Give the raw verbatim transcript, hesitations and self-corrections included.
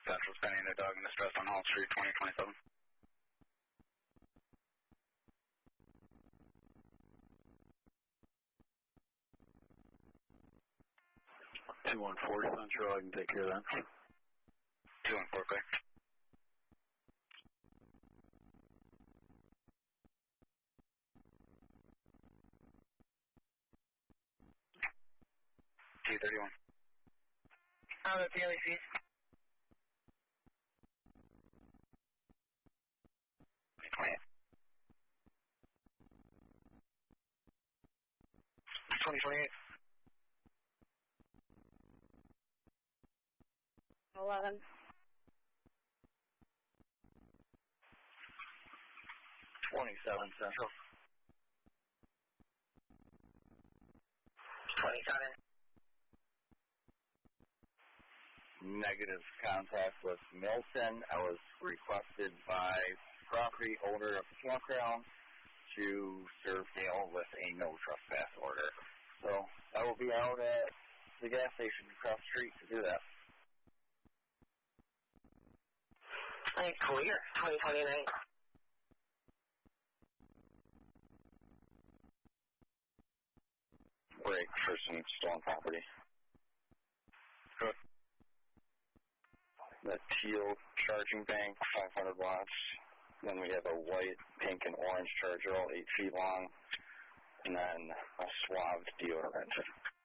Central sending a dog in distress on Hall Street, twenty twenty-seven. two one four Central, I can take care of that. two one four, clear. T thirty-one. I'm at P L E C. twenty-eight. twenty twenty-eight. eleven. twenty-seven Central. twenty-seven. Negative contact with Milton. I was requested by property owner of the campground to serve bail with a no trespass order. So I will be out at the gas station across the street to do that. Hey, clear. twenty twenty-nine. Break for some stolen property. Good. The teal charging bank, five hundred watts. Then we have a white, pink, and orange charger, all eight feet long. And then a swabbed deodorant.